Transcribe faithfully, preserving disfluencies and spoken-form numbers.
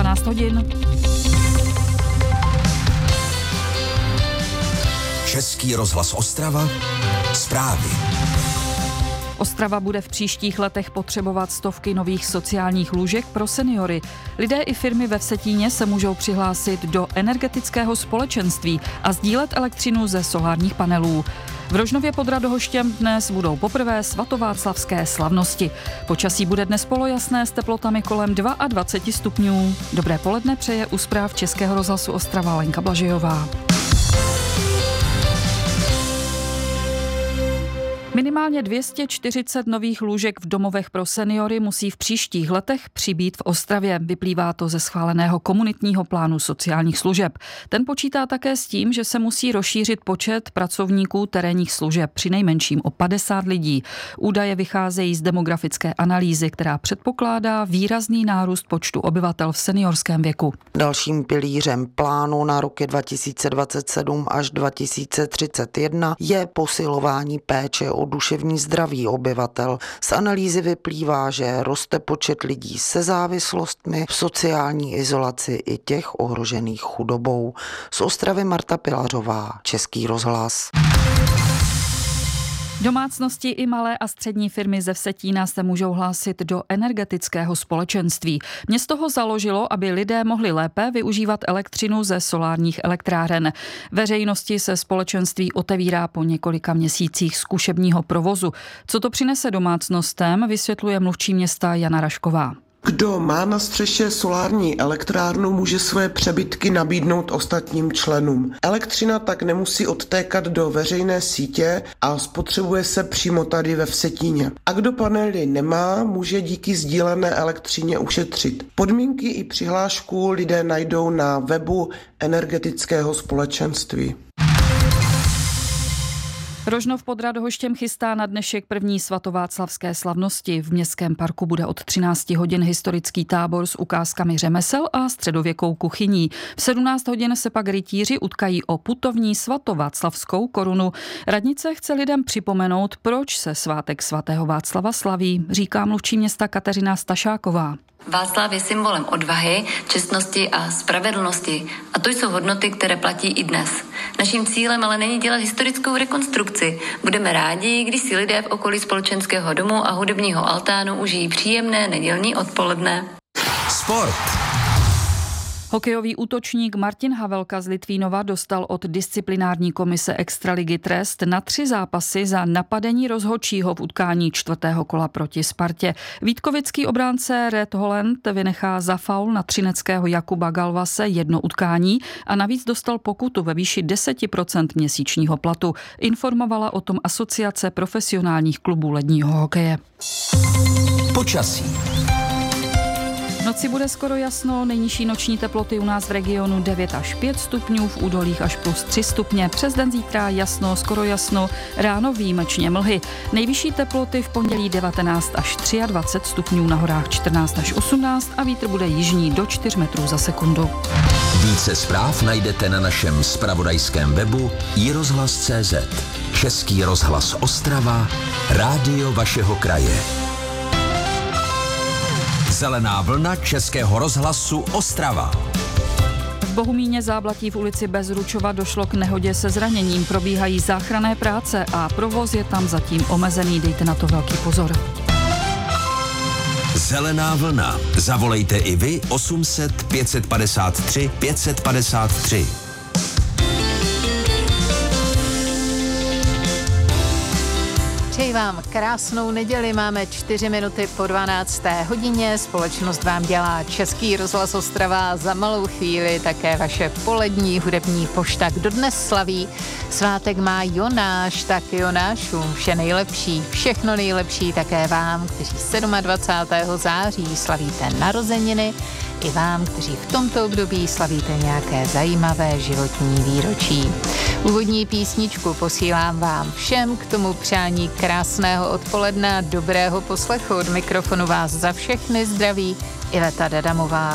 dvanáct hodin. Český rozhlas Ostrava, zprávy. Ostrava bude v příštích letech potřebovat stovky nových sociálních lůžek pro seniory. Lidé i firmy ve Vsetíně se můžou přihlásit do energetického společenství a sdílet elektřinu ze solárních panelů. V Rožnově pod Radohoštěm dnes budou poprvé svatováclavské slavnosti. Počasí bude dnes polojasné s teplotami kolem dvacet dva stupňů. Dobré poledne přeje u zpráv Českého rozhlasu Ostrava Lenka Blažejová. Minimálně dvě stě čtyřicet nových lůžek v domovech pro seniory musí v příštích letech přibýt v Ostravě. Vyplývá to ze schváleného komunitního plánu sociálních služeb. Ten počítá také s tím, že se musí rozšířit počet pracovníků terénních služeb přinejmenším o padesát lidí. Údaje vycházejí z demografické analýzy, která předpokládá výrazný nárůst počtu obyvatel v seniorském věku. Dalším pilířem plánu na roky dva tisíce dvacet sedm až dva tisíce třicet jedna je posilování péče o duševní zdraví obyvatel. Z analýzy vyplývá, že roste počet lidí se závislostmi, v sociální izolaci i těch ohrožených chudobou. Z Ostravy Marta Pilařová, Český rozhlas. Domácnosti i malé a střední firmy ze Vsetína se můžou hlásit do energetického společenství. Město ho založilo, aby lidé mohli lépe využívat elektřinu ze solárních elektráren. Veřejnosti se společenství otevírá po několika měsících zkušebního provozu. Co to přinese domácnostem, vysvětluje mluvčí města Jana Rašková. Kdo má na střeše solární elektrárnu, může své přebytky nabídnout ostatním členům. Elektřina tak nemusí odtékat do veřejné sítě a spotřebuje se přímo tady ve Vsetíně. A kdo panely nemá, může díky sdílené elektřině ušetřit. Podmínky i přihlášku lidé najdou na webu energetického společenství. Rožnov pod Radohoštěm chystá na dnešek první svatováclavské slavnosti. V městském parku bude od třinácti hodin historický tábor s ukázkami řemesel a středověkou kuchyní. V sedmnáct hodin se pak rytíři utkají o putovní svatováclavskou korunu. Radnice chce lidem připomenout, proč se svátek svatého Václava slaví, říká mluvčí města Kateřina Stašáková. Václav je symbolem odvahy, čestnosti a spravedlnosti. A to jsou hodnoty, které platí i dnes. Naším cílem ale není dělat historickou rekonstrukci. Budeme rádi, když si lidé v okolí společenského domu a hudebního altánu užijí příjemné nedělní odpoledne. Sport. Hokejový útočník Martin Havelka z Litvínova dostal od disciplinární komise Extraligy trest na tři zápasy za napadení rozhodčího v utkání čtvrtého kola proti Spartě. Vítkovický obránce Red Holland vynechá za faul na třineckého Jakuba Galvase jedno utkání a navíc dostal pokutu ve výši deset procent měsíčního platu. Informovala o tom Asociace profesionálních klubů ledního hokeje. Počasí. V noci bude skoro jasno, nejnižší noční teploty u nás v regionu devět až pět stupňů, v údolích až plus tři stupně. Přes den zítra jasno, skoro jasno, ráno výjimečně mlhy. Nejvyšší teploty v pondělí devatenáct až dvacet tři stupňů, na horách čtrnáct až osmnáct a vítr bude jižní do čtyř metrů za sekundu. Více zpráv najdete na našem zpravodajském webu i rozhlas tečka cé zet. Český rozhlas Ostrava, rádio vašeho kraje. Zelená vlna Českého rozhlasu Ostrava. V Bohumíně Záblatí v ulici Bezručova došlo k nehodě se zraněním. Probíhají záchranné práce a provoz je tam zatím omezený. Dejte na to velký pozor. Zelená vlna. Zavolejte i vy osm set pět set padesát tři pět set padesát tři. Přeji vám krásnou neděli, máme čtyři minuty po dvanácté hodině, společnost vám dělá Český rozhlas Ostrava, za malou chvíli také vaše polední hudební pošta. Kdo dnes slaví svátek má Jonáš, tak Jonášům vše nejlepší, všechno nejlepší také vám, kteří dvacátého sedmého září slavíte narozeniny, i vám, kteří v tomto období slavíte nějaké zajímavé životní výročí. Úvodní písničku posílám vám všem, k tomu přání krásného odpoledne a dobrého poslechu. Od mikrofonu vás za všechny zdraví Iveta Dadamová.